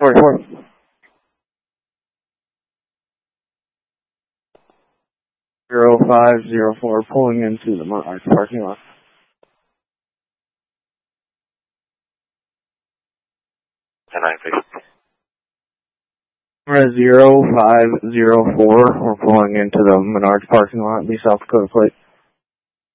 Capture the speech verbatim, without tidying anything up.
forty-four. Zero five zero four, pulling into the Monarch parking lot. ten nine six. Zero five zero four, we're pulling into the Menards parking lot, the South Dakota plate.